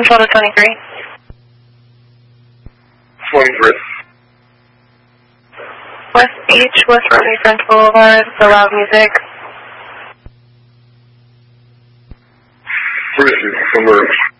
Control to 23. 23. West Beach, West Rodney French Boulevard, the loud music. Bruce, converge.